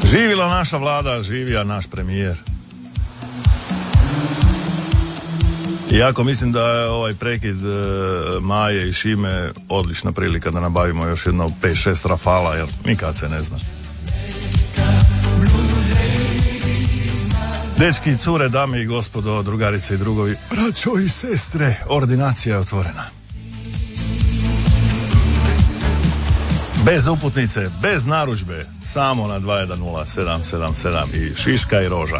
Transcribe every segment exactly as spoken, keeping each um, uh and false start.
Živila naša vlada, živija naš premijer. Iako mislim da je ovaj prekid e, Maje i Šime odlična prilika da nabavimo još jedno pet šest Rafala, jer nikad se ne zna. Dečki, cure, dame i gospodo, drugarice i drugovi, braćo i sestre, ordinacija je otvorena. Bez uputnice, bez narudžbe, samo na dva jedan nula sedam sedam sedam i šiška i roža.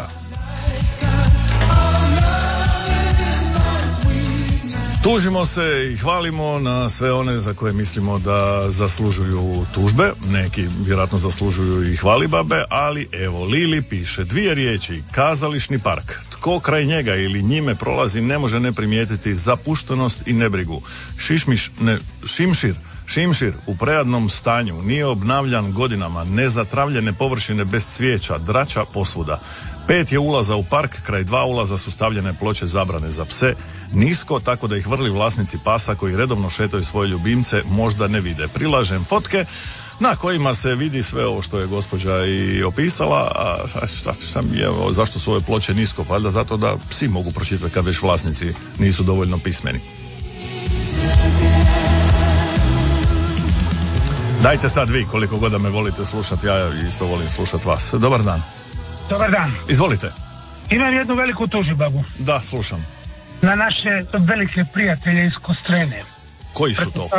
Tužimo se i hvalimo na sve one za koje mislimo da zaslužuju tužbe. Neki vjerojatno zaslužuju i hvalibabe, ali evo, Lili piše dvije riječi: kazališni park. Tko kraj njega ili njime prolazi ne može ne primijetiti zapuštenost i nebrigu. Šišmiš, ne, šimšir, šimšir u prejadnom stanju, nije obnavljan godinama, nezatravljene površine bez cvijeća, drača posvuda. Pet je ulaza u park, kraj dva ulaza su stavljene ploče zabrane za pse, nisko, tako da ih vrli vlasnici pasa koji redovno šetaju svoje ljubimce možda ne vide. Prilažem fotke na kojima se vidi sve ovo što je gospođa i opisala, a šta, šta mi je, zašto su ove ploče nisko? Valjda zato da psi mogu pročitati kad već vlasnici nisu dovoljno pismeni. Dajte sad vi, koliko god da me volite slušati, ja isto volim slušati vas. Dobar dan. Dobar dan. Izvolite. Imam jednu veliku tužibabu. Da, slušam. Na naše velike prijatelje iz Kostrene. Koji su to?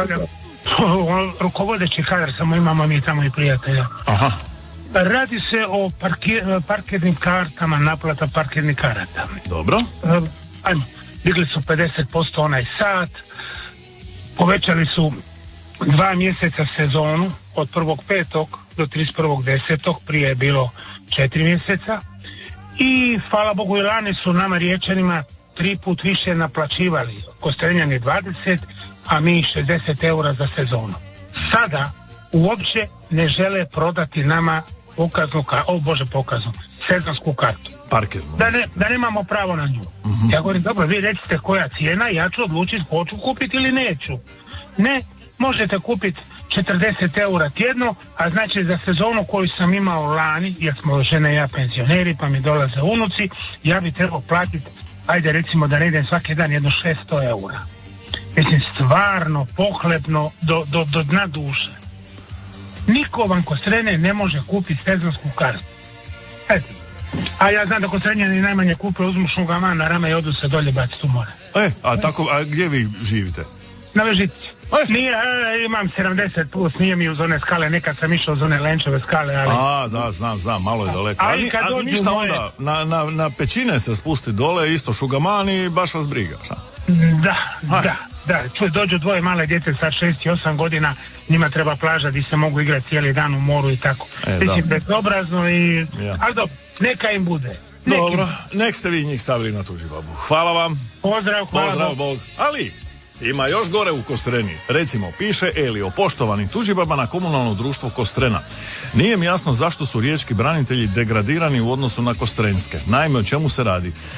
Rukovodeći kadar, samo imamo mi tamo i prijatelja. Aha. Radi se o parki, parkirnim kartama, naplata parkirnih karata. Dobro. Ajmo, digli su pedeset posto onaj sat, povećali su dva mjeseca sezonu, od prvog petog do trideset prvog desetog, prije je bilo četiri mjeseca, i hvala Bogu i lani su nama Riječanima tri put više naplaćivali, Kostrenjani dvadeset, a mi šezdeset eura za sezonu. Sada uopće ne žele prodati nama pokaznu kartu, o Bože pokaznu, sezonsku kartu. Parker, da, ne, da nemamo pravo na nju. Uh-huh. Ja govorim, dobro, vi recite koja cijena, ja ću odlučiti hoću kupiti ili neću. Ne, možete kupiti četrdeset eura tjedno, a znači za sezonu koju sam imao lani, jer smo žene i ja penzioneri, pa mi dolaze unuci, ja bi trebao platiti, ajde recimo da ne idem svaki dan, jedno šesto eura. Mislim, stvarno, pohlepno, do, do, do dna duše. Niko vam Kostrene ne može kupiti sezonsku kartu. Eto. A ja znam da Kostrenjani najmanje kupe, uzmu šungaman na rame i odu se dolje baciti u more. E, a tako, a gdje vi živite? Na Vežici. Nije, e, imam sedamdeset plus, nije mi uz one skale, nekad sam išao uz one Lenčeve skale, ali... A, da, znam, znam, malo je daleko. Ali, ali, ali ništa moje... onda, na, na, na pećine se spusti dole, isto šugaman i baš vas briga, šta? Da, ha. da, da, čuj, dođu dvoje male djece sa šest i osam godina, njima treba plaža gdje se mogu igrati cijeli dan u moru i tako. E, mislim, bezobrazno i... Ja. Ali dobro, neka im bude. Neki... Dobro, nek ste vi njih stavili na tužibabu. Hvala vam. Pozdrav, hvala. Pozdrav, Bog. Ali... ima još gore u Kostreni. Recimo, piše Eli o poštovanim tužibama na komunalno društvo Kostrena. Nije mi jasno zašto su riječki branitelji degradirani u odnosu na kostrenske. Naime, o čemu se radi?